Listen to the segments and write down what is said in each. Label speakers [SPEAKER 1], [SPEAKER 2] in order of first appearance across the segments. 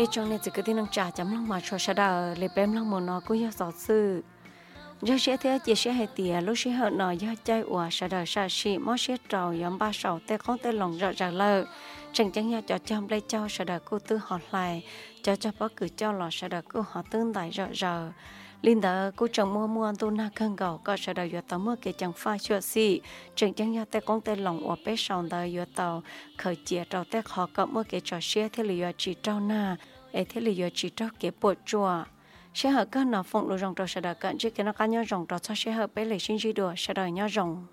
[SPEAKER 1] trong này chỉ có tin năng trả chấm lăng mà cho sa đờ lấy bém lăng mồ nó cũng yêu sọt sư giờ sẽ thế chỉ sẽ hay tiệt lúc sẽ hận nó giờ chơi ủa sa đờ sa xị mót sẽ trầu yếm ba sầu tê không tê lòng rợ rợ lợ chẳng chẳng nhà cho chăm lấy cho sa đờ cô tư họ lại cho bác cử cho lọ sa đờ cô họ tương đại rợ rợ linh đờ cô chồng mua tu na khăn gạo có sa đờ vừa tàu mua cái chẳng pha chua xị chẳng chẳng nhà tê không tê lòng ủa bé sầu đờ vừa tàu khởi chia trâu tê họ có mua cái trò xe thế là chỉ trâu na ấy thế là chỉ trâu cái bột chua sẽ hợp các nó phong đồ rồng trâu sẽ đợi cận chứ cái nó cá nhau rồng trâu cho sẽ hợp bé lấy xin chỉ đùa sẽ đợi nhau rồng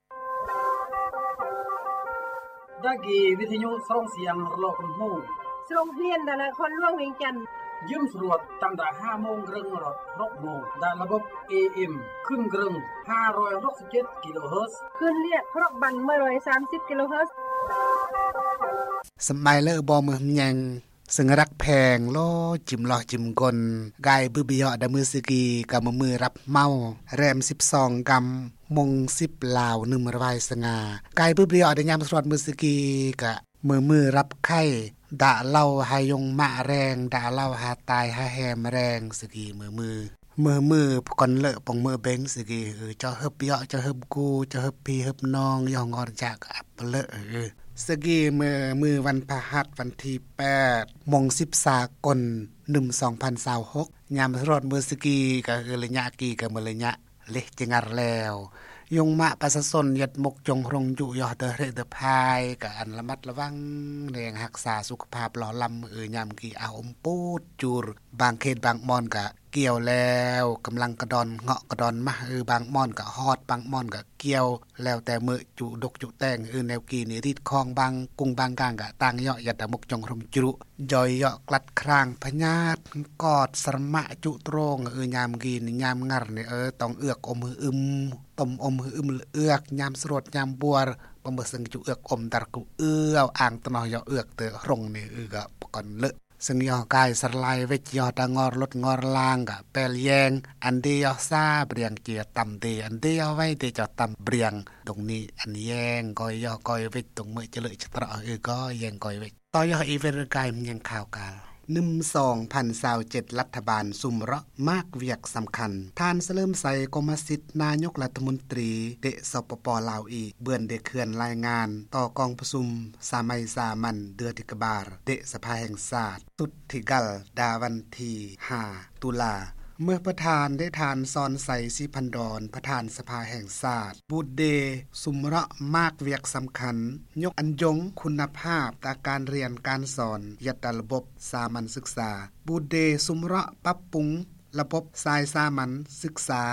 [SPEAKER 2] đã kỳวิทยุส่งเสียงโลกหู
[SPEAKER 3] ส่งเรียนแต่ละคนร่วงเวียงจันทร์
[SPEAKER 2] ยืมสรวจตั้งแต่5 โมงครึ่งรถ6 โมงได้ระบบ AM ขึ้นครึ่ง567 กิโลเฮิรตซ์
[SPEAKER 3] ขึ้นเรียกครบบัน130 กิโลเฮิรตซ์
[SPEAKER 4] สมัยเลิกบ่มือยังซึ่งรักแพงโลจิมหลอจิมกลกายบือบิยอดมือสกีกับมือรับเมาแรม12 กำมง10 ลาว1 รวายสงากายบือบิยอดยามสรวดมือสกีกะมือรับไข้ด่าเล่าหายงมะแรงด่าเล่าหาตายหาแหมแรงสกีมือก่อนเลอะปองมือเบ้งสกีจะเฮบเยาะจะเฮบกูจะเฮบพี่เฮบน้องยองงอนจากอับเลอะสกีมือวันพฤหัสวันที่8 โมง 10 สากล2026ยามรถมือสกีก็คือระยะกีก็มือระยะเละจิงัดแล้วยงมะประชาชนยัดมกจงรงอยู่ยอเตเรเดพายกับอันระมัดระวังเรื่องรักษาสุขภาพหล่อลำยามกีเอาอมปูดจูรบางเขตบางมอนกะเกี่ยวแล้วกำลังกระดอนเงาะกระดอนมาบางม่อนกะฮอดบางม่อนกะเกี่ยวแล้วแต่มือจุดกจุแตงแนวกีนี่รีดคลองบางกุ้งบางกลางกะต่างเยาะยัดมกจงรงจุย่อยเยาะกลัดครางพญาตกอดสมะจุตรงยามกีนี่ยามงัดนี่ต้องเอือกอมต้มอมเอือกยามสรดยามบัวบำเบซึ่งจุเอือกอมตะกุเอื้ออ่างตนอยเอือกเตะรงนี่กะก่อนเลซึ่งยอกายสลายเวจยอตะงอรลดงอลางกะแปลแยงอันเดียซาเบียงเจียตำเตอันเดียไว้เตจะตำเบียงตรงนี้อันแยงกอยยอกอยเวจตรงมือจะเลยจะตระก็แยงกอยเวจต่อยอีเวรกายมันยังข่าวกาล2027รัฐบาลซุมเราะมากเวียกสำคัญท่านเสริมใสกรมสิทธิ์นายกรัฐมนตรีเดสปปลาวอีกเบื่อนเดเขื่อนรายงานต่อกองประชุมสามัยสามัญเดือนที่กบาลเดสภาแห่งชาติสุดที่กัลดาวันที่5 ตุลาเมื่อประธานได้ทานซอนใสสิพันดอนประธานสภาแห่งชาติบูดเดสุมเราะมากเวียกสำคัญยกอันยงคุณภาพตาการเรียนการสอนยัดระบบสามัญศึกษาบูดเดสุมเราะปรับปรุงระบบสายสามัญศึกษา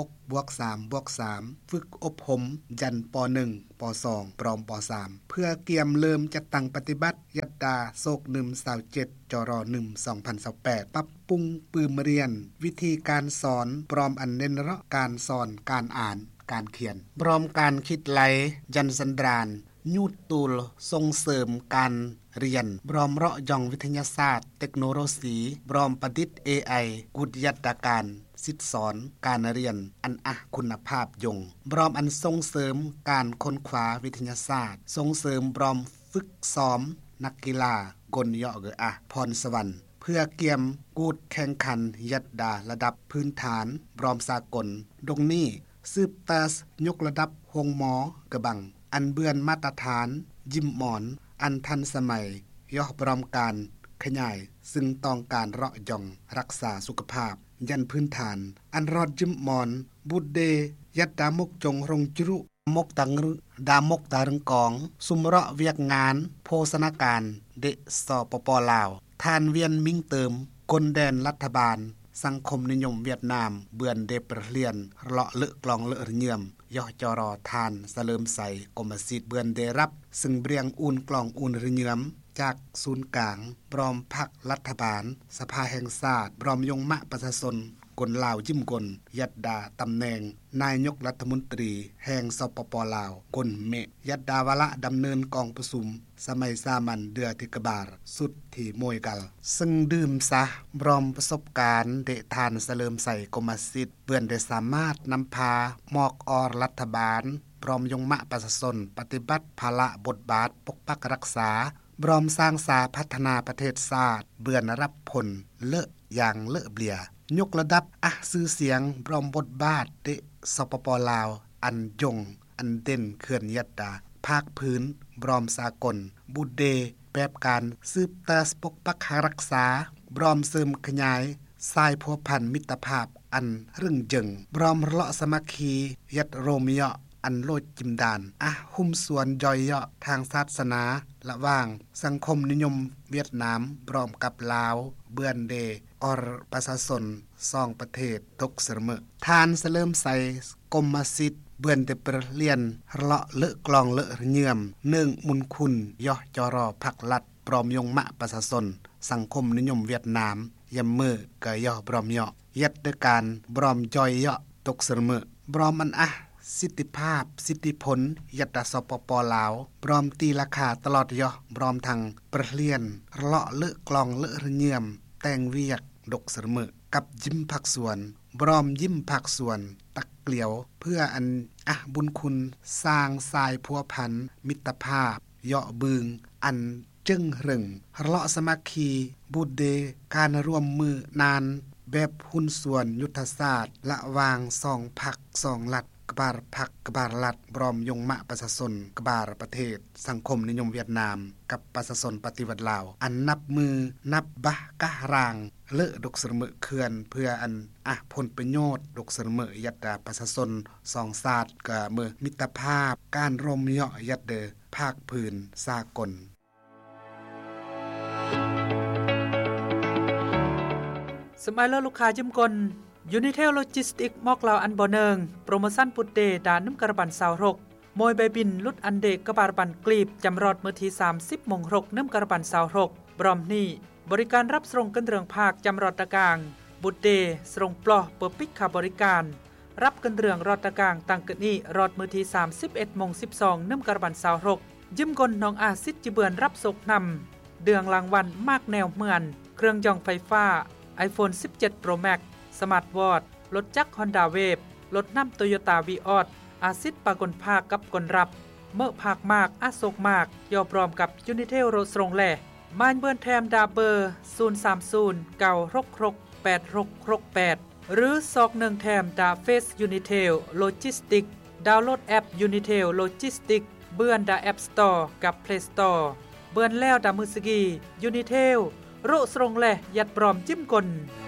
[SPEAKER 4] 6+3+3 ฝึกอบรมยันป.1 ป.2 ปรอมป.3 เพื่อเกียมเริ่มจัดตั้งปฏิบัติยัดดาโศก127จร1 2028ปรับปรุงปืมเรียนวิธีการสอนปรอมอันเน้นเราะการสอนการอ่านการเขียนพร้อมการคิดไหลยันสันดานยูตูลส่งเสริมการเรียนบรอมเราะยองวิทยาศาสตร์เทคโนโลยีบรอมประดิษฐ์ AI กุฎยัตการสิทธิสอนการเรียนอันคุณภาพยงบรอมอันส่งเสริมการค้นคว้าวิทยาศาสตร์ส่งเสริมบรอมฝึกซ้อมนักกีฬากลยอพรสวรรค์เพื่อเกียมกูดแข่งขันยัดดาระดับพื้นฐานบรอมสากลดงนี้สืบตาสยกระดับโรงหมอกระบังอันเบือนมาตรฐานยิ้มหมอนอันทันสมัยย่อบรอมการขยายซึ่งต้องการเราะย่องรักษาสุขภาพยันพื้นฐานอันรอดยิ้มหมอนบุดเดยัดดามกจงรงจรุมกตังดามกตารึงกองสุมเราะเวียกงานโภชนาการเดสปปลาวทานเวียนมิ่งเติมกลแดนรัฐบาลสังคมนิยมเวียดนามเบือนเดประเลียนเลาะเลือกลองเลือเยื่อมยอจรอทานเสลิมใสกรมสิทธิ์เบือนเดรับซึ่งเบียงอุ่นกลองอุ่นเยื่อมจากศูนย์กลางบรอมพักรัฐบาลสภาแห่งชาติบรอมยงมะประชาชนกลลาวจิ้มกลยัดดาตำแหน่งนายกรัฐมนตรีแห่งสปปลาวกลเมยัดดาวละดำเนินกองประชุมสมัยสามัญเดือธิกบาลสุดที่มวยกัลซึ่งดื่มซะบรอมประสบการณ์เดทานเสลิมใส่กรมสิทธิ์เพื่อนได้สามารถนำพาหมอกอรรัฐบาลพร้อมยงมะประชาชนปฏิบัติภาระบทบาทปกปักรักษาบรอมสร้างสาพัฒนาประเทศชาติเบื่อนรับผลเลอะอย่างเลอะเบลียยกระดับชื่อเสียงบรอมบทบาทเดสปปลาวอันยงอันเด่นเขื่อนยัดดาภาคพื้นบรอมสากลบุเดแบบการสืบตาสปกปักรักษาบรอมเสริมขยายสายพัวพันมิตรภาพอันรึงจึงบรอมเลาะสมัคคียัดโรมิยออันโลดจิมดานหุ้มส่วนย่อยเยาะทางศาสนาระหว่างสังคมนิยมเวียดนามพร้อมกับลาวเบือนเดอรประชาชน2ประเทศตกเสมอทานเสริมใส่กรมสิทธิ์เบือนเตเปเลียนเลาะเลอะกลองเลอะเยื่อม1มุนคุณย่อจรอพักลัดพร้อมยงมะประชาชนสังคมนิยมเวียดนามยำมือกะย่อพร้อมย่อยัดด้วยการพร้อมจอยย่อตกเสมอพร้อมมันสิทธิภาพสิทธิผลยัตสปปลาวพร้อมตีราคาตลอดย่อพร้อมทางประเลียนเลาะเลอะกลองเลอะเยื่อมแต่งเวียกดกเสมอกับยิ้มผักสวนพร้อมยิ้มผักสวนตักเกลียวเพื่ออันบุญคุณสร้างสายพัวพันมิตรภาพเหาะบึงอันจึงรึงเลาะสมัคคีบุเดการร่วมมือนานแบบหุ้นส่วนยุทธศาสตร์ระหว่าง2พรรค2รัฐกบาลพรรคกบาลรัฐบรอมยงมะประชาชนกบาลประเทศสังคมนิยมเวียดนามกับประชาชนปฏิวัติลาวอันนับมือนับบะกะรางเลอะดกเสมอเขื่อนเพื่ออันผลประโยชน์ดกเสมอยัดประชาชน2ชาติกะมือมิตรภาพการร่วมเหาะยัดเดภาคพื้นสากล
[SPEAKER 5] สมัยแล้วลูกค้ายิ้มกลยูนิเทลโลจิสติกมอกลาวอันบ่เนิงโปรโมชั่นปุดเดดานน้ำกระบัน26มวยใบบินลุดอันเดกกบาบันกลีบจำรอดมื้อที่30 โมง 6น้ำกระบัน26บรอมนี่บริการรับส่งกันเรื่องภาคจำรอดตะกางบุดเดส่งปลอเปิดปิกค่าบริการรับกันเรื่องรอดตะกางตั้งกะนี้รอดมื้อที่31 โมง 12น้ำกระบัน26ยิ้มกลน้องอาซิดจิเบือนรับส่งนำเดืองรางวัลมากแนวเหมือนเครื่องยองไฟฟ้า iPhone 17 Pro Max สมาร์ทวอทช์รถจักร Honda Wave รถน้ำ Toyota Vios อาซิดปากลภาคกับกลรับเมื่อภาคมากอาโศกมากยอพร้อมกับยูนิเทลโรสรงแหล่ม่านเบิร์นแทมดาเบอร์030-966-8668หรือ21แทมดาเฟสยูนิเทลโลจิสติกดาวน์โหลดแอปยูนิเทลโลจิสติกเบือนดาแอปสโตร์กับ Play Store เบือนแล้วดามือสกียูนิเทลโรสรงแหล่ยัดพร้อมจิ้มกล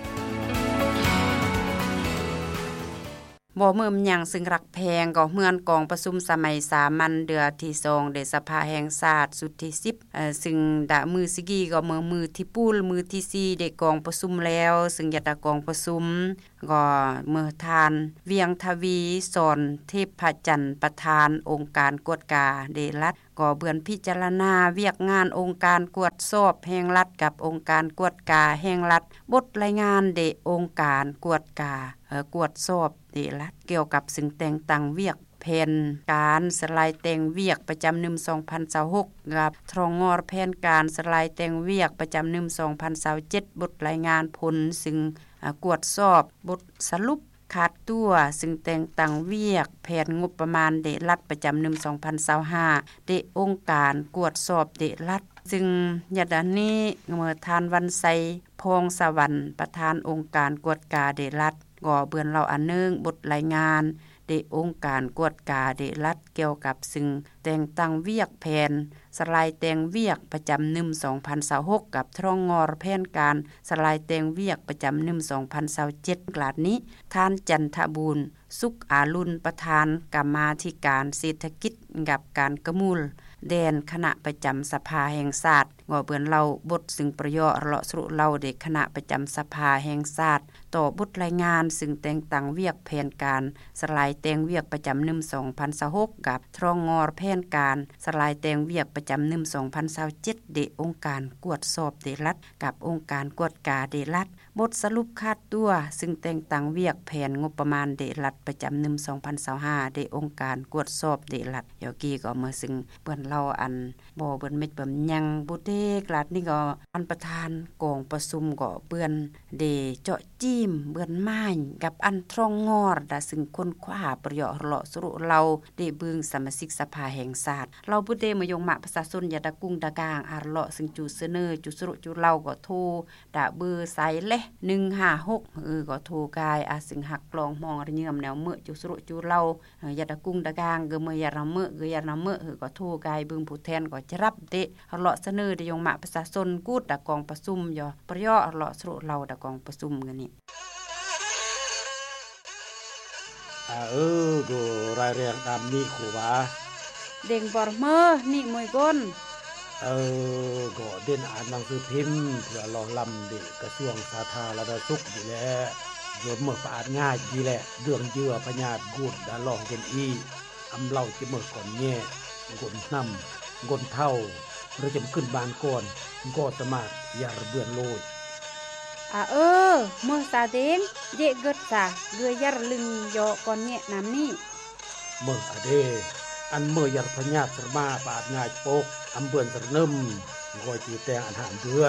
[SPEAKER 6] บ่เมื่อมหยังซึ่งรักแพงก็เมือนกองประชุมสมัยสามัญเดือที่2ได้สภาแห่งชาติสุดที่10ซึ่งดะมือสิกีก็มือที่ปูลมือที่4ได้กองประชุมแล้วซึ่งยัดกองประชุมก็เมื่อทานเวียงทวีสอนเทพจันทร์ประธานองค์การกวดกาเดรัฐก็เบือนพิจารณาเวียกงานองค์การกวดสอบแห่งรัฐกับองค์การกวดกาแห่งรัฐบทรายงานเดองค์การกวดกากวดสอบเดรัฐเกี่ยวกับสิ่งแต่งตั้งเวียกแผนการสลายแต่งเวียกประจำนึม2026กับทรองงอแผนการสลายแต่งเวียกประจำนึม2027บทรายงานผลซึ่งกวดสอบบทสรุปขาดตัวซึ่งแต่งตั้งเวียกแผนงบประมาณเดรัฐประจำนึม2025เดองค์การกวดสอบเดรัฐซึ่งยะดานนี้เมื่อทานวันไสพองสวรรค์ประธานองค์การกวดกาเดรัฐก็เบือนเราอันนึงบทรายงานเดองค์การกวดกาเดรัฐเกี่ยวกับซึ่งแต่งตั้งเวียกแผนสลายแต่งเวียกประจำนึม2026กับทรองงอแผนการสลายแต่งเวียกประจำนึม2027กลาดนี้ท่านจันทบูรณ์สุขอารุณประธานกรรมาธิการเศรษฐกิจกับการกระมูลแดนคณะประจำสภาแห่งชาติก็เบือนเราบทซึ่งประโยชน์เลาะสรุเราเด็กคณะประจำสภาแห่งชาติต่อบทรายงานซึ่งแต่งตั้งเวียกแผนการสลายแต่งเวียกประจำนึม2026กับทรองงอแผนการสลายแต่งเวียกประจำนึม2027เดองค์การกวดสอบเดรัฐกับองค์การกวดกาเดรัฐบทสรุปคาดตัวซึ่งแต่งตั้งเวียกแผนงบประมาณเดรัฐประจำนึม2025เดองค์การกวดสอบเดรัฐเดี๋ยวกี้ก็มาซึ่งเปิ้นเราอันบ่เปิ้นเม็ดเบิ่มยังบุเทกลัดนี่ก็อันประธานกองประชุมก็เปิ้นเดเจาะจี้มเบือนไม้กับอันทรองงอดาซึ่งคนคว้าประโยชน์เลาะสรุเราได้บึงสมาชิกสภาแห่งชาติเราบุเดมายงมะประชาชนอย่าดะกุ้งดะกางอาเลาะซึ่งจูเสนอจุสรุจุเราก็โทรดะเบอร์ไซเล156ก็โทรกายอาซึ่งหักกลองมองระเยือมแนวเมื่อจุสรุจุเราอย่าดะกุ้งดะกางเกมอย่าระเมื่ออย่าระเมื่อก็โทรกายบึงผู้แทนก็จะรับเดเลาะเสนอได้ยงมะประชาชนกูดดะกองประชุมย่อประโยชน์เลาะสรุเราดะกองประชุมกันนี่
[SPEAKER 7] ก็รายเรียงตามนี้ครูบา
[SPEAKER 6] เด้งบอร์เมอร์นี่มวยก้น
[SPEAKER 7] ก็เด่นอ่านหนังสือพิมพ์เพื่อรอลำเด็กกระทรวงสาธารณสุขอยู่แล้วโยมเมื่อปาดง่ายดีแหละเรื่องเยื่อพญาติกูดดาลองกันอีอำเล่าจะเมื่อก่อนแง่กนน้ำกนเท่าเราจะขึ้นบานก่อนก็สมาร์ทอย่าระเบือนโลด
[SPEAKER 6] เมื่อซาเดงเยเกิดซาเรือยาลึงยอก่อนแง่น้ำนี่
[SPEAKER 7] เมื่อเดอันเมื่อยาพญาติสมาปาดง่ายปกอำเบือนสระนึ่มกอยจีแตงอันหามเดือน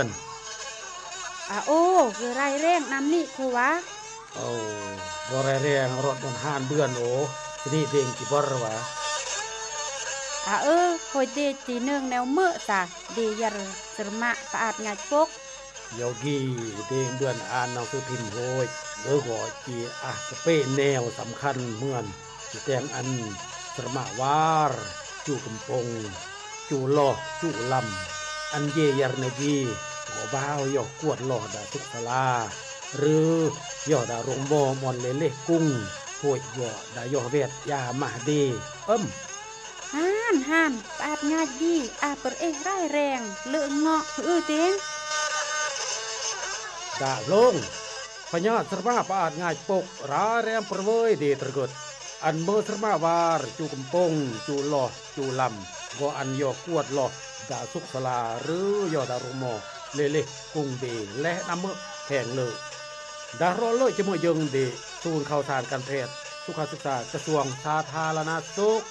[SPEAKER 6] คือไรแรงน้ำนี่ครูวะ
[SPEAKER 7] ก็ไรแรงรถมันหานเดือนทีนี้เด้งกี่บ่ระวะ
[SPEAKER 6] คอยเดตีเนืองแนวเมื่อซาเดยาสมาปาดง่ายปก
[SPEAKER 7] โยกีเด้งเดือนอ่านหนังสือพิมพ์โหยก็จีสเปแนวสำคัญเหมือนจีแตงอันสมาวารจูกำปงจูหล่อจูลำอันเยยรนกีก็บ้าวยอกกวดหล่อดาทุกศาลาหรือยอดาโรงโมมอนเลกุ้งโหยยอดายอเวทยามาดี
[SPEAKER 6] ห่านปาดง่ายดีเปิดร่ายแรงเลือเงาะเต็ง
[SPEAKER 7] ดาลงพญาสมาปาดง่ายปกราแรมประเวยดีตระกดอันเมื่อสมาวารจูกำปงจูหล่อจูลำก็อันยอกวดหล่อดาสุกศาลาหรือยอดาโรงโมเลกุ้งดีและน้ำเมื่อแห่งเลยดารอเลยจะเมื่อยังดีศูนย์ข่าวสารการแพทย์สุขศึกษากระทรวงสาธารณสุข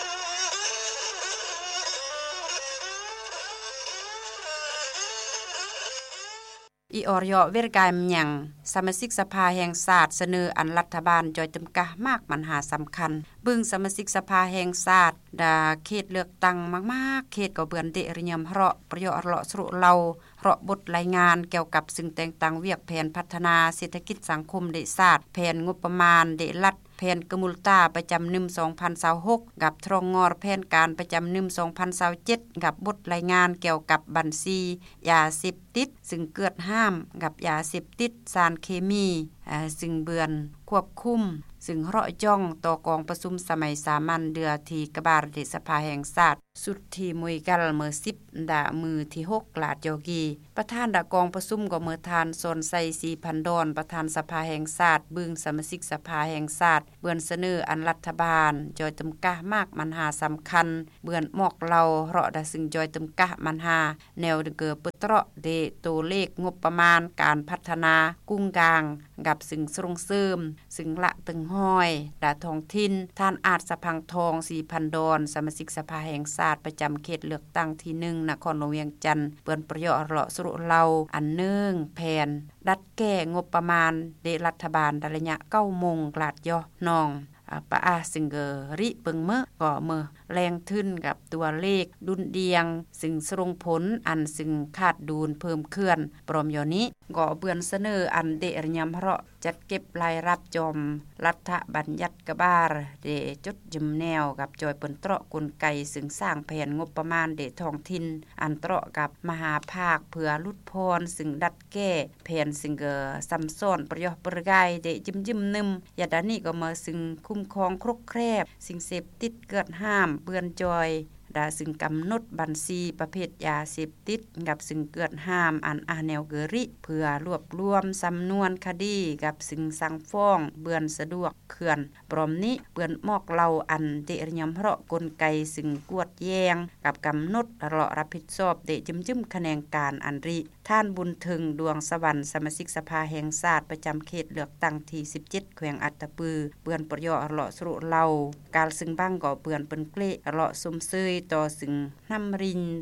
[SPEAKER 6] อีออยเวรกายมันยังสมาชิกสภาแห่งชาติเสนออันรัฐบาลจอยจำกะมากปัญหาสำคัญบึงสมาชิกสภาแห่งชาติดาเขตเลือกตั้งมากๆเขตก็เบือนเดริยมเราะประโยชน์เราะสรุเราเราะบทรายงานเกี่ยวกับซึ่งแต่งตั้งเวียกแผนพัฒนาเศรษฐกิจสังคมเดชาติแผนงบประมาณเดรัฐแผนกมุลตาประจำนึม2026กับทรองงอแผนการประจำนึม2027กับบทรายงานเกี่ยวกับบัญชียาเสพติดซึ่งเกิดห้ามกับยาเสพติดสารเคมีซึ่งเบือนควบคุมซึ่งเราะย่องต่อกองประชุมสมัยสามัญเดือที่กบาลเดชสภาแห่งชาติสุดที่มวยกัลเมื่อ10ดามือที่6กลาดโยกีประธานดากองประชุมก็เมื่อทานโซนไซ4,000ดอนประธานสภาแห่งชาติบึงสมาชิกสภาแห่งชาติเบือนเสนออันรัฐบาลจอยจำกะมากมันหาสำคัญเบือนมอกเราเราะดาซึ่งจอยจำกะมันหาแนวเกิดปตระเดตัวเลขงบประมาณการพัฒนากุ้งกลางกับซึ่งส่งเสริมซึ่งละตึงห้อยดาท้องถิ่นท่านอาจสะพังทอง 4,000 ดอนสมาชิกสภาแห่งชาติประจำเขตเลือกตั้งที่1นครหลวงเวียงจันทน์เปิ้นประโยชน์เลาะสรุเราอัน1แผนดัดแก้งบประมาณเดรัฐบาลระยะ9โมงกลาดย่อน้องปะซึ่งริเปิงเมื่อก็เมื่อแรงขึ้นกับตัวเลขดุนเดียงซึ่งส่งผลอันซึ่งขาดดูนเพิ่มเคลื่อนปรมยอนี้ก็เบือนเสนออันเดรยามเพราะจัดเก็บรายรับจอมรัฐบัญญัติกบาลเดจดยืมแนวกับจอยเปิ้นเตราะกลไกซึ่งสร้างแผนงบประมาณเดท้องถิ่นอันเตราะกับมหาภาคเพื่อลุดพรซึ่งดัดแก้แผนซึ่งซ้ำซ้อนประโยชน์ประกายเดยิ้มนึมยาดานี้ก็มาซึ่งคุ้มครองครกแครบสิ่งเสพติดเกิดห้ามเปื้อนจอยดาซึ่งกำหนดบัญชีประเภทยาเสพติดกับซึ่งเกิดห้ามอันแนวเกริเพื่อรวบรวมสำนวนคดีกับซึ่งสั่งฟ้องเบือนสะดวกเขื่อนปรอมนี้เปื้อนมอกเราอันเดรยมเพราะกลไกซึ่งกวดแยงกับกำหนดเรารับผิดชอบเดจิ้มคะแนนการอันริท่านบุญถึงดวงสวรรค์สมาชิกสภาแห่งชาติประจำเขตเลือกตั้งที่17แขวงอัตตปือเปื้อนประโยชน์เลาะสรุเราการซึ่งบ้างก็เปื้อนเปิ้นเกละเลาะสมเซยต่อซึ่งน้ำรินดา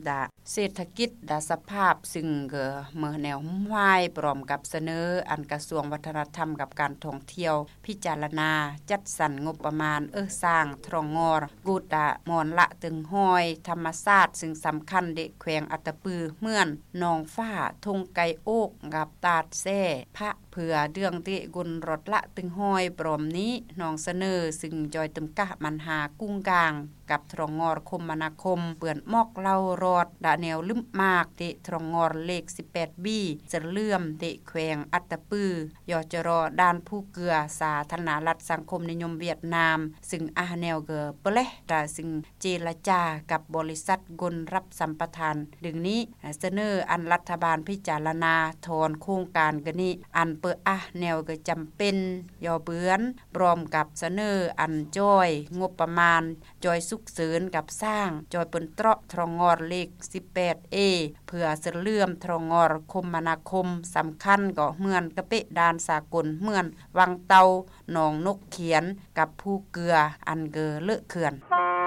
[SPEAKER 6] เศรษฐกิจดาสภาพซึ่งเกิเมื่อแนวห้ายพร้อมกับเสนออันกระทรวงวัฒนธรรมกับการท่องเที่ยวพิจารณาจัดสรรงบประมาณสร้างทรองงอกูดามอนละตึงห้อยธรรมชาติซึ่งสำคัญเดแขวงอัตตปือเมื่อนหนองฟ้าทงไกโอกกับตาดแซ่พระเผื่อเดืองเตกุนรถละตึงห้อยปรอมนี้น้องเสนอซึ่งจอยตึมกะมันหากุ้งกลางกับทรองงอคมนาคมเปื่อนมอกเล่ารอดดาแนวลึมมากเตทรองงอเลข 18B จะเลื่อมเตแขวงอัตตปือยอจรอด้านผู้เกลือสาธารณรัฐสังคมนิยมเวียดนามซึ่งอาแนวเกอเปเลดาซึ่งเจรจากับบริษัทกลรับสัมปทานดึงนี้เสนออันรัฐบาลพิจารณาถอนโครงการกะนี้อันเปแนวก็จำเป็นยอเบือนพร้อมกับเสนออันจ้อยงบประมาณจอยสุกเสริญกับสร้างจอยเปิ้นเตราะทรองงอเลข 18A เพื่อเสเลื่อมทรองงอคมนาคมสำคัญก็เหมือนกะเปะดานสากลเหมือนวังเตาหนองนกเขียนกับผู้เกลืออันเกอเลอะเขื่อน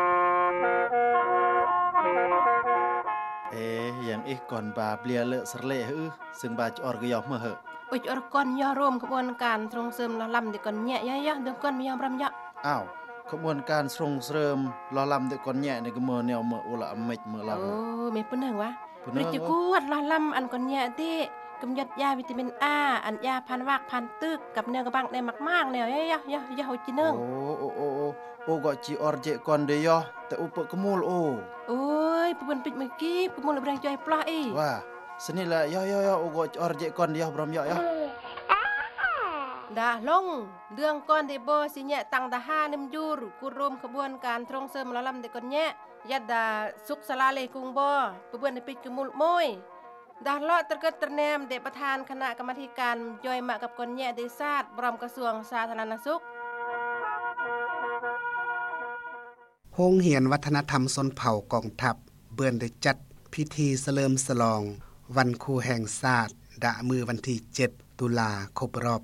[SPEAKER 8] อย่างอีกก่อนบาเปลียเลอะสะเลซึ่งบาจอร์กยอมมาเหอะ
[SPEAKER 9] อุจอรก่อนย่อร่วมขบวนการส่งเสริมลำเด็กก่อนแย่ยะๆเดี๋ยวก่อนมียอมรำยะ
[SPEAKER 8] อ้าวขบวนการส่งเสริมลำเด็กก่อนแย่ในก็มื้อแนวมื้ออุละอเมกมื้อลำ
[SPEAKER 9] แม่เพิ่นวะบ่จะกวดลำอันก่อนแย่ติกำยัดยาวิตามิน A อันยาพันวากพันตึกกับแนวกระบังได้มากๆแนวยะโหจินึง
[SPEAKER 8] โอ้ก็จิออร์เจก่อนเดยอแต่อุปกมูลโ
[SPEAKER 9] อ้ยเพิ่นปิดเมื่อกี้กมูลแรงใจปลาอี
[SPEAKER 8] ว่าสนี่ละยอโอ้ก็ออร์เจก่อนเดยอบรมยอ
[SPEAKER 9] ดาลงเรื่องก่อนได้บ่สิแยะตั้งดาหานิมยูรกูรวมขบวนการส่งเสริมลำได้ก่อนแยะยัดดาสุขสลาเลกุงบ่เปิ้นได้ปิดกมูลมวยดาเลาะตะเกิดตะแนมเดประธานคณะกรรมการย่อยมากับก่อนแยะได้ศาสตร์บรมกระทรวงสาธารณสุข
[SPEAKER 4] โรงเรียนวัฒนธรรมชนเผ่ากองทัพเบิ่นได้จัดพิธีเฉลิมฉลองวันครูแห่งชาติณมื้อวันที่7ตุลาคมรอบ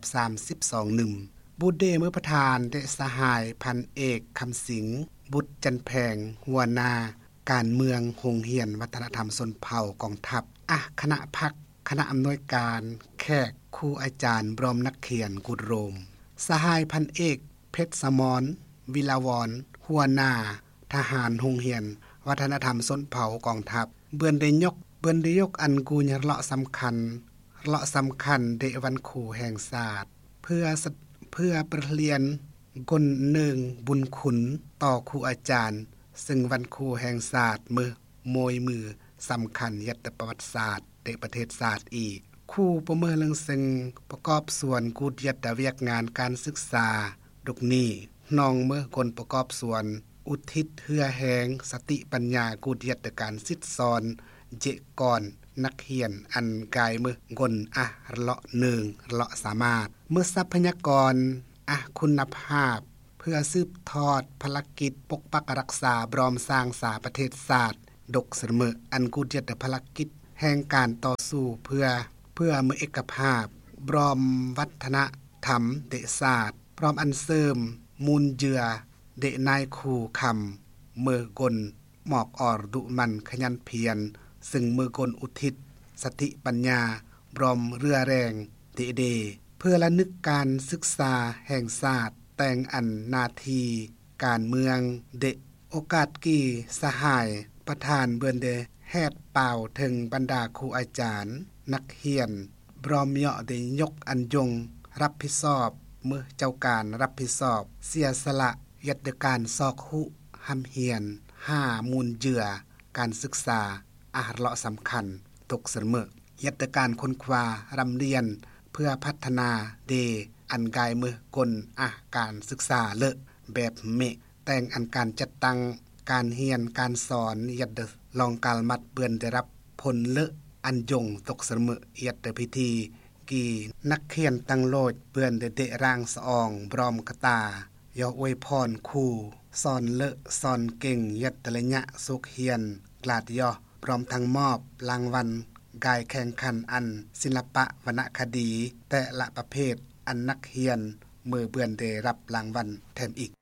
[SPEAKER 4] 32บุตรเดมื้อประธานได้สหายพันเอกคำสิงบุตรจันแพงหัวหน้าการเมืองโรงเรียนวัฒนธรรมชนเผ่ากองทัพคณะพักคณะอำนวยการแขกครูอาจารย์บรมนักเขียนกุฎโรมสหายพันเอกเพชรสมรวิลาวรหัวหน้าทหารโรงเรียนวัฒนธรรมชนเผ่ากองทัพเบิ่นได้ยกอันกูญเลาะสำคัญเดวันครูแห่งชาติเพื่อประเรียนกลเนืองบุญขุนต่อครูอาจารย์ซึ่งวันครูแห่งชาติมือสำคัญยัตประวัติศาสตร์ในประเทศศาสตร์อีกครูประเมินเรื่องซึ่งประกอบส่วนกูดยัตเวียกงานการศึกษาดุกนี้น้องเมื่อคนประกอบส่วนอุทิศเฮือแหงสติปัญญากูดยัตการสิทธิสอนเจก่อนนักเรียนอันกายมือกลเลาะหนึ่งเลาะสามารถเมื่อทรัพยากรคุณภาพเพื่อสืบทอดภารกิจปกปักรักษาบรอมสร้างสาประเทศศาสตร์ดกเสมออันกูเจ็ดภารกิจแห่งการต่อสู้เพื่อมือเอกภาพบรอมวัฒนธรรมเดศาสตร์พร้อมอันเสริมมูลเจือเดนายคู่คำมือกลหมอกอ่อดุมันขยันเพียรซึ่งมือกลอุทิศสติปัญญาบรอมเรือแรงเดเพื่อระนึกการศึกษาแห่งศาสตร์แต่งอันนาทีการเมืองเดโอกาสกี่สหายประธานเบิ่นเดแฮดเป่าถึงบรรดาครูอาจารย์นักเรียนบรอมเหาะได้ยกอันยงรับผิดชอบมื้อเจ้าการรับผิดชอบเสียสละยัตการซอกหุหำเฮียน5มูลเจือการศึกษาเลาะสำคัญตกเสมอยัตการค้นคว้ารำเรียนเพื่อพัฒนาเดอันกายมือกลการศึกษาเลอะแบบเมแต่งอันการจัดตั้งการเรียนการสอนยัดลองกาลมัดเบือนได้รับผลเลอะอันยงตกเสมอยัดพิธีกีนักเขียนตั้งโลดเบือนได้เดร่างสะอองบรอมกตายออวยพรคู่สอนเลอะสอนเก่งยัดระยะสุขเฮียนกลาดยอพร้อมทั้งมอบรางวัลกายแข่งขันอันศิลปะวรรณคดีแต่ละประเภทอันนักเรียนมือเบือนได้รับรางวัลแถมอีก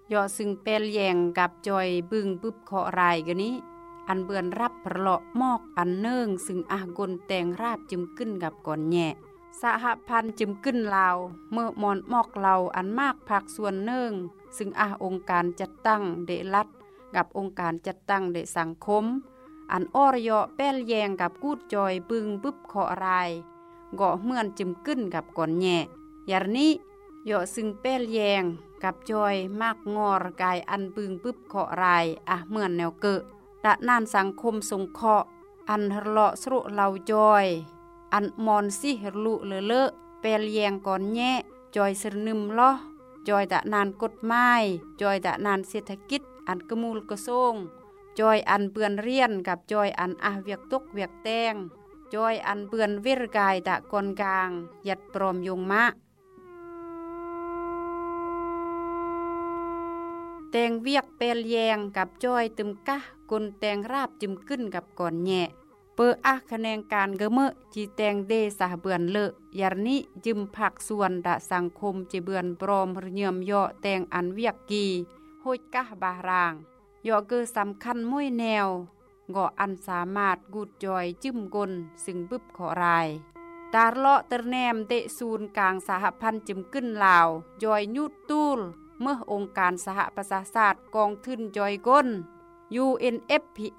[SPEAKER 6] ยอซึ่งแปลแยงกับจอยบึงปึ๊บเคาะรายกะนี้อันเบือนรับประเลาะมอกอันเนิ่งซึ่งกลแตงราบจึมขึ้นกับก่อนแย่สหพันธ์จึมขึ้นลาวเมื่อมอนมอกเราอันมากภาคส่วนเนิ่งซึ่งองค์การจัดตั้งเดรัฐกับองค์การจัดตั้งเดสังคมอันอรยแป้ลแยงกับกูดจอยบึงปึ๊บเคาะรายเกาะเมื่อนจึมขึ้นกับก่อนแย่ยารนี้ยอซึ่งแป้ลแยงกับจอยมากงอรกายอันบึงปึ๊บเคาะรายเหมือนแนวเกะดะนานสังคมสงเคราะห์อันเลาะสรุเราจอยอันมอนสิลุเลอะแปลแยงก่อนแย่จอยสนึมล้อจอยดะนานกฎหมายจอยดะนานเศรษฐกิจอันกมูลกระทรวงจอยอันเปือนเรียนกับจอยอันเวียกตกเวียกแตงจอยอันเปือนวิรกายดะกอนกลางยัดปลอมยงมะแตงเวียกแปลแยงกับจอยตึมกะกลแตงราบจึมขึ้นกับก่อนแย่เปคะแนนการเกเมจีแตงเดสะเบือนเลอะยารนี้จึมผักส่วนดะสังคมจีเบือนปลอมเยี่ยมย่อแตงอันเวียกกีโหยกะบารางย่อเกิดสำคัญมุ้ยแนวก่ออันสามารถกูดจอยจึมกลซึ่งบึบขอรายตาเลาะเตแนมเตศูนย์กลางสหพันธ์จึมขึ้นลาวจอยยุดตูลเมื่อองค์การสหประชาชาติกองทุนจอยก้น UNFPA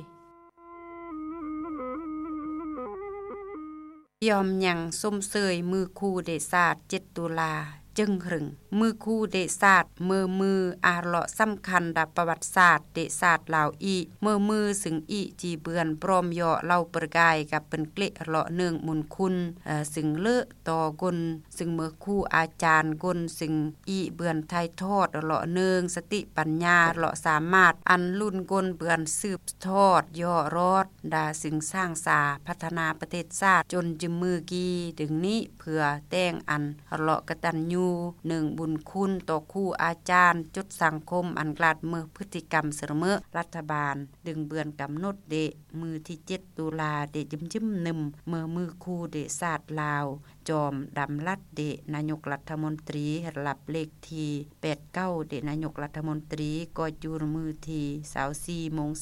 [SPEAKER 6] ยอมยังส้มเสยมือคู่เดชาติ7 ตุลาจึงหึงมือคู่เดชาติมือเลาะสำคัญดับประวัติศาสตร์เดชาติลาวอีมือซึ่งอีจีเบือนพร้อมย่อเล่าประกายกับเป็นเกละเลาะเนืองมุนคุณซึ่งเลอะต่อกลซึ่งมือคู่อาจารย์กลซึ่งอีเบือนไทยทอดเลาะเนืองสติปัญญาเลาะสามารถอันรุ่นกลเบือนสืบทอดย่อรอดดาซึ่งสร้างสาพัฒนาประเทศชาติจนจึมือกีถึงนี้เพื่อแต่งอันเลาะกตัญญูหนึ่งบุญคุณต่อคู่อาจารย์จุดสังคมอันกลาดมือพฤติกรรมเสมอรัฐบาลดึงเบือนกำหนดเดมือที่7 ตุลาเดจิ้มนึมมือคู่เดศาสตร์ลาวจอมดำลัดเดนายกรัฐมนตรีรับเลขที่89เดนายกรัฐมนตรีก็อยู่มือที่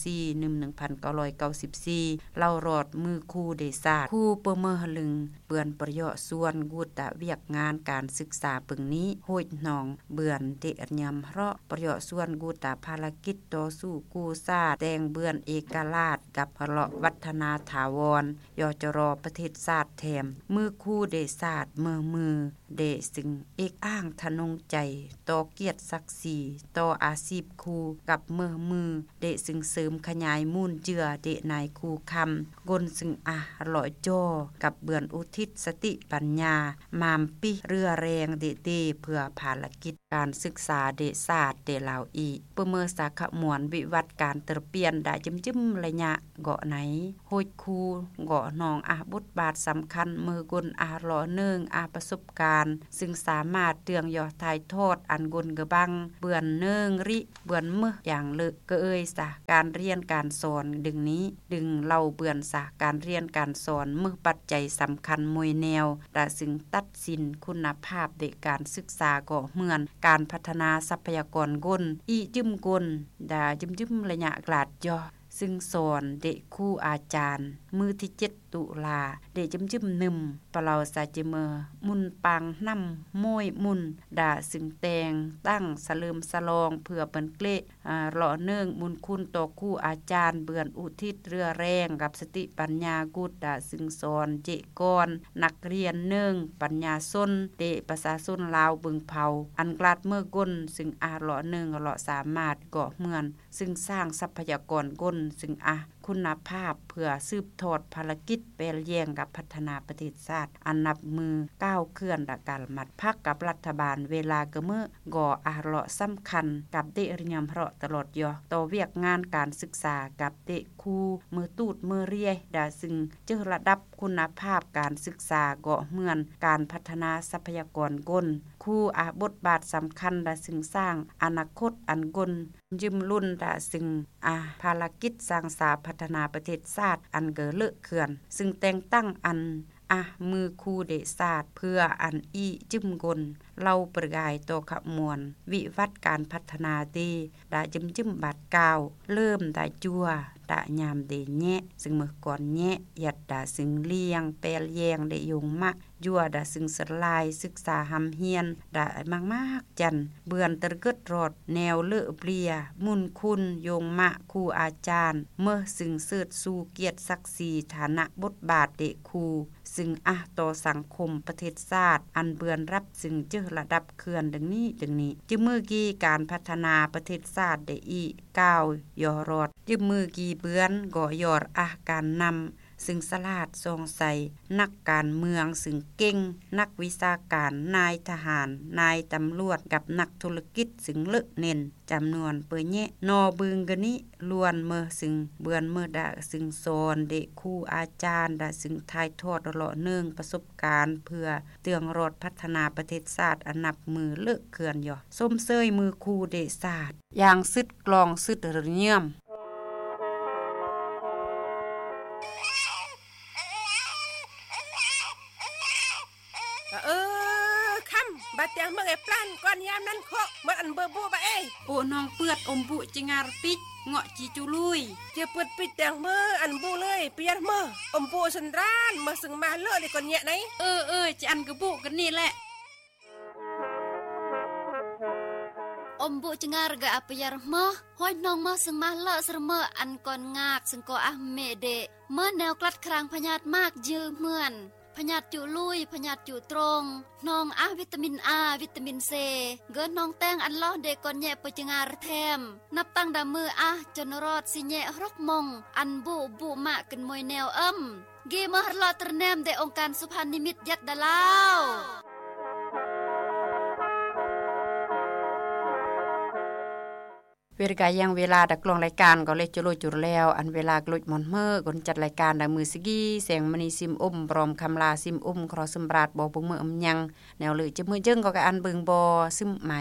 [SPEAKER 6] 24/4/1994เล่ารอดมือคู่เดศาสตร์คู่เปเมอลึงเปือนประโยชน์ส่วนกูตะเวียกงานการศึกษาปึงนี้โหยหนองเบือนเดอัญญำเพราะประโยชน์ส่วนกูตะภารกิจต่อสู้กู้ซาแตงเบือนเอกราชกับเลาะวัฒนาถาวรยจรประเทศชาติแถมมือคู่เดศาสตร์มือเดซึ่งเอกอ้างทะนงใจต่อเกียรติศักดิ์ศรีต่ออาชีพครูกับมือเดซึ่งเสริมขยายมูลเจือเดนายครูคำกลซึ่งลอยจ่อกับเบือนอุทิศสติปัญญามามปิเรือแรงเดเพื่อภารกิจการศึกษาเดศาสตร์เดลาวอีเพื่อเมื่อสาขมวนวิวัฒการเตรเปลี่ยนได้จิ้มระยะเกาะไหนโหยคูเกาะนองบทบาทสำคัญมือกลหล่อเนืองประสบการณ์ซึ่งสามารถเตืองยอถ่ายทอดอันกลกระบังเบือนเนืองริเบือนมืออย่างเลึกก็ซะการเรียนการสอนดึงนี้ดึงเล่าเบือนซะการเรียนการสอนมือปัจจัยสำคัญมวยแนวแต่ซึ่งตัดสินคุณภาพในการศึกษาก็เหมือนการพัฒนาทรัพยากรกลจิ้มกลดาจิ้มระยะกลาดย่อซึ่งสอนเด็กคู่อาจารย์มือที่7 ตุลาเด็กจิ้มนึมปะเราสาจิเมอมุนปังน้ำม้วยมุนดาซึ่งแตงตั้งสลืมสลองเพื่อเปิ้นเกละหล่อเนื่องมุนคุณต่อคู่อาจารย์เบือนอุทิศเรือแรงกับสติปัญญากุดดาซึ่งสอนเจกรนักเรียนเนื่องปัญญาส้นเดประชาชนลาวบึงเผาอันกลาดเมื่อกลซึ่งหล่อเนื่องหล่อสามารถเกาะเหมือนซึ่งสร้างทรัพยากรกลซึ่งคุณภาพเพื่อสืบทอดภารกิจแปลแยงกับพัฒนาประเทศชาติอันนับมือก้าวเคลื่อนดักการมัดพักกับรัฐบาลเวลากะเมื่อก่อเลาะสำคัญกับเดริยมเพราะตลอดยอต่อเวียกงานการศึกษากับเดคูมือตูดมือเรียดาซึ่งเจอระดับคุณภาพการศึกษาเกาะเหมือนการพัฒนาทรัพยากรกลคู่บทบาทสำคัญดาซึ่งสร้างอนาคตอันกลยืมรุ่นดาซึ่งภารกิจสร้างสาพัฒนาประเทศชาติอันเกอเลอะเขื่อนซึ่งแต่งตั้งอันมือคู่เดศาสตร์เพื่ออันจิ้มกลเล่าประกายต่อขมวลวิวัฒน์การพัฒนาดีดาจิ้มบาดกาวเริ่มดาจัวดายามเดแยะซึ่งเมื่อก่อนแยะยัดดาซึ่งเลี้ยงแปลแยงได้ยงมะยั่วดาซึ่งสลายศึกษาหำเฮียนดามากจันเบือนตะเกิดรอดแนวเลอะเปลียมุนคุณโยงมะครูอาจารย์เมื่อซึ่งเสิร์ชสู่เกียรติศักดิ์ศรีฐานะบทบาทเดครูซึ่งต่อสังคมประเทศชาติอันเบือนรับซึ่งเจอระดับเขื่อนดังนี้จึงมือกี้การพัฒนาประเทศชาติได้อีก้าวยอรอดจึงมือกี้เบือนก่อยอดการนำซึ่งสลาดทรงใสนักการเมืองซึ่งเก่งนักวิชาการนายทหารนายตำรวจกับนักธุรกิจซึ่งเลิกเน้นจำนวนเปื้อแยะนอบึงกะนี้ล้วนเมื่อซึ่งเบือนเมื่อดะซึ่งสอนเด็กครูอาจารย์ดะซึ่งถ่ายทอดเลาะเนื่องประสบการณ์เพื่อเตืองรอดพัฒนาประเทศชาติอันนับมือเลิกเขื่อนย่อส้มเซยมือครูเดศาสตร์อย่างซึดกลองซึดเยี่ยม
[SPEAKER 9] บัดเตียงเมื่อไอ้ปล้านก่อนยามนั้นโคเมื่ออันเบอร์บูบะเอ้
[SPEAKER 6] โอ้น้องเปือดอมบุจิงารปิดเงาะจีจูลุย
[SPEAKER 9] เจ้าเปิดปิดเตียงเมื่ออันบูเลยเปียเมื่ออมบูสันร้านเมื่อซึ่งมาเลอะเลยก่อนแยะไหน
[SPEAKER 6] จะอันกระบุกันนี่แหละ
[SPEAKER 10] อมบุจิงารกะอปยารเมื่อห้อยน้องเมื่อซึ่งมาเลอะเสมออันก่อนงากซึ่งก็เมเดเมื่อแนวกลัดครางพญาตมากยืมเหมือนพญาติจุลุยพญาติจุตรงน้องวิตามินวิตามินเซเกินน้องแตงอันล้อเด็กก่อนแย่ปจึงารแทมนับตั้งดามือจนรอดสิแย่รกมงอันบุมะกันมวยแนวเกมหลอตรแนมเดองค์การสุพรรณนิมิตยัดดาลาว
[SPEAKER 6] เวลายังเวลาดักลงรายการก็เลยจุดแล้วอันเวลากลุดมอนเมอร์คนจัดรายการดังมือสกี้แสงมณีซิมบรอมคำลาซิมครอสมบราดบ่บุงมือยังแนวเลยจะมือจึงก็อันเบิงบ่ซึมหมาย